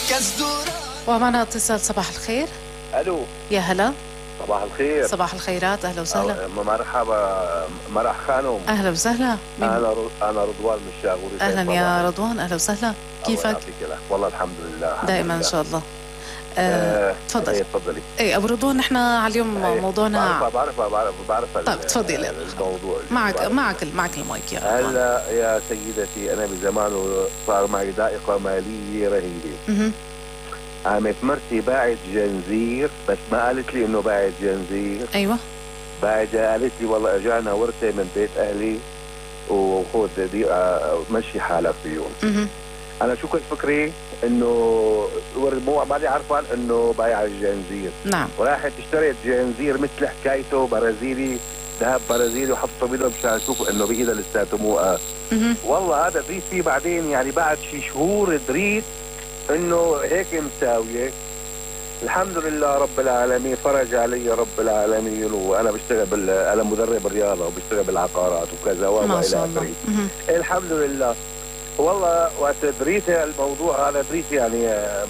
ومعنا اتصال. صباح الخير. الو. يا هلا. صباح الخير. صباح الخيرات، اهلا وسهلا. مرحبا مرح خانم. اهلا وسهلا. انا رضوان من الشاغوري. اهلا يا رضوان، اهلا وسهلا. كيفك؟ والله الحمد لله. دائما ان شاء الله. تفضل. تفضلي. اي ابو رضوان، نحن اليوم موضوعنا بعرف طيب تفضلي. الموضوع. معك المايك يا رضوان. هلا يا سيدتي، انا بزمان صار معي ضائقه ماليه رهيبه. قامت مرتي باعت جنزير، بس ما قالت لي انه باعت جنزير. ايوه. قالت لي والله اجانا ورثه من بيت اهلي وخذ دي مشي حالك فيهم. انا شو كنت فكري انه ماني عرفان انه بايع الجنزير. نعم. وراحت اشتريت جنزير مثل حكايته برازيلي، ذهب برازيلي، وحطه بيده مشان اشوف انه بايده لساته مو والله هذا دريت فيه بعدين، يعني بعد شي شهور دريت انه هيك مساويه. الحمد لله رب العالمين، فرج علي رب العالمين. وانا بشتغل انا مدرب رياضه وبشتغل بالعقارات وكذا ما شاء الله. الحمد لله. والله وقت دريت الموضوع هذا، دريت يعني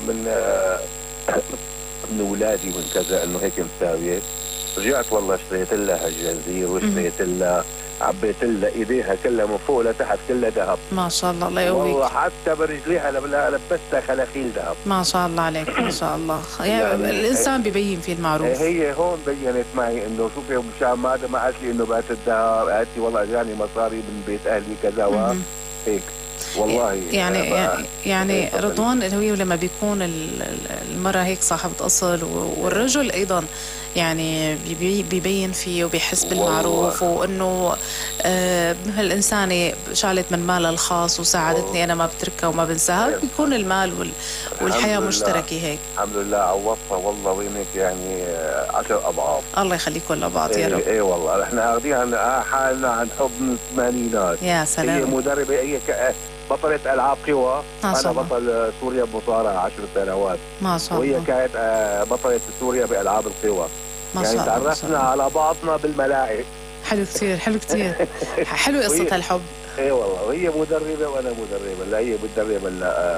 من اولادي ومن كذا انه هيك مساويه. رجعت والله اشتريت لها الجنزير واشتريت لها، عبيت لها ايديها كلها من فوق لتحت كلها ذهب. ما شاء الله، الله يقويك. والله حتى برجليها لبستها خلاخيل ذهب. ما شاء الله عليك، ما شاء الله. يعني الانسان ببين فيه المعروف. هي هون بينت معي انه شوفي مشان ما قالت لي انه بات الذهب، قالت لي والله اجاني مصاري من بيت اهلي كذا وهيك. والله يعني رضوان، هو لما بيكون المرأة هيك صاحبة أصل والرجل أيضا يعني بيبين فيه وبيحس بالمعروف، وإنه هالإنسانة شالت من مالها الخاص وساعدتني أنا ما بتركها وما بنساها، بيكون المال والحياة مشتركة هيك. الحمد لله عوضتها والله وينك يعني 10 أضعاف. الله يخليكم لبعض يا رب. ايه والله احنا واخدين حالنا عن حب من الثمانينات. يا سلام. هي مدربة، هي بطلة ألعاب قوى. أنا بطل سوريا بمصارعة 10 سنوات. ما شاء الله. وهي كانت بطلة سوريا بألعاب القوى. يعني تعرفنا على بعضنا بالملاعب. حلو كثير، حلو كثير. حلو قصة الحب. ايه والله. وهي مدربة وأنا مدربة. لا هي مدربة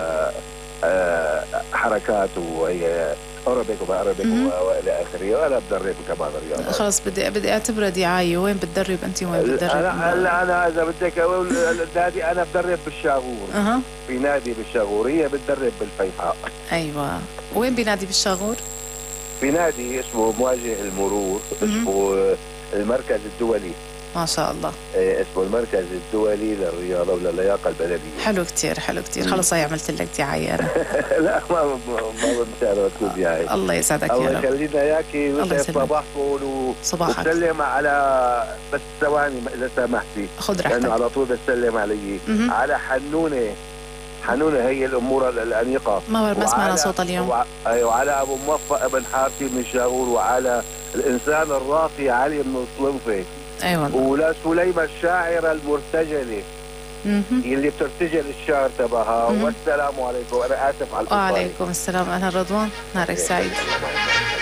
حركات، وهي أوربيك وبأوربيك وإلى آخره، وأنا بدرب كمان رياضة. خلاص بدي أعتبرها دعاية. وين بتدرب أنت وين بتدرب؟ أنا إذا بدك النادي أنا بدرب بالشاغور. في نادي بالشاغور، هي بتدرب بالفيحاء. أيوة. وين بنادي بالشاغور؟ في نادي اسمه مواجه المرور، اسمه المركز الدولي. ما شاء الله. اسمه المركز الدولي للرياضة وللياقة البدنية. حلو كتير، حلو كتير. خلص هي عملت لك دعاية أنا. لا ما بمشان تكون دعاية. الله يسعدك يا رب. الله يخلينا إياكي ويسعد صباحكم. صباحك. وبسلم على، بس ثواني إذا سمحتي. خذ راحتك. لأنه على طول بسلم علي. على حنونة هي الأمور الأنيقة. ما سمعنا صوت اليوم. وعلى أبو موفق ابن حارتي من الشاغور، وعلى الإنسان الراقي علي من الصلنفة. أيوة. ولا سليمة الشاعرة المرتجلة اللي بترتجل الشعر تبعها. والسلام عليكم. أنا آسف على الإطالة. وعليكم السلام. أهلا رضوان، نهارك سعيد.